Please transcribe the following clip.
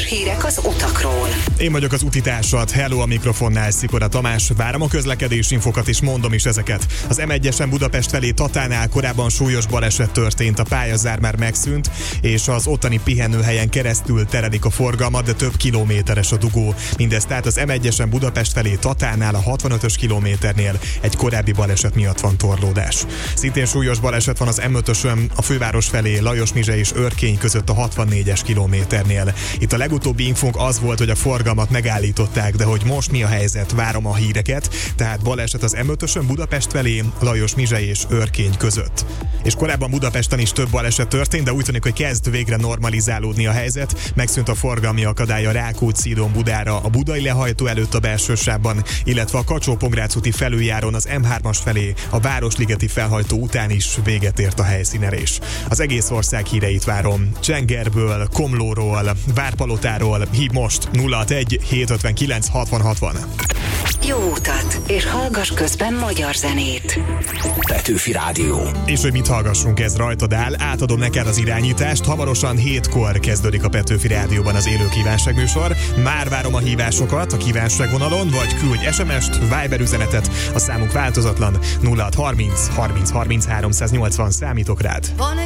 hírek az utakról. Én vagyok az utitársad, hello a mikrofonnál, Szikora Tamás. Várom a közlekedés infokat és mondom is ezeket. Az M1-esen Budapest felé Tatánál korábban súlyos baleset történt, a pályazár már megszűnt, és az ottani pihenőhelyen keresztül terelik a forgalmat, de több kilométeres a dugó. Mindez tehát az M1-esen Budapest felé Tatánál a 65-ös kilométernél egy korábbi baleset miatt van torlódás. Szintén súlyos baleset van az M5-ösön a főváros felé Lajosmizse és Örkény között a 64-es kilométernél. Itt a legutóbbi infónk az volt, hogy a forgalmat megállították, de hogy most mi a helyzet, várom a híreket. Tehát baleset az M5-ösön Budapest felé Lajosmizse és Örkény között. És korábban Budapesten is több baleset történt, de úgy tűnik, hogy kezd végre normalizálódni a helyzet. Megszűnt a forgalmi akadály a Rákóczi-hídon Budára, a budai lehajtó előtt a belső sávban, illetve a Kacsó-Pongrác úti felüljáron az M3-as felé a Városligeti felhajtó után is véget ért a helyszínelés. Az egész ország híreit várom. Csengerből, Komlóról, Várpalotáról, hív most 061 759 60 60. Jó utat, és hallgass közben magyar zenét. Petőfi Rádió. És hogy mit hallgassunk, ez rajtad áll, átadom neked az irányítást. Hamarosan 7-kor kezdődik a Petőfi Rádióban az élő kívánságműsor. Már várom a hívásokat a kívánságvonalon, vagy küldj SMS-t, Viber üzenetet, a számunk változatlan 0630 30 30 380, számítok rád.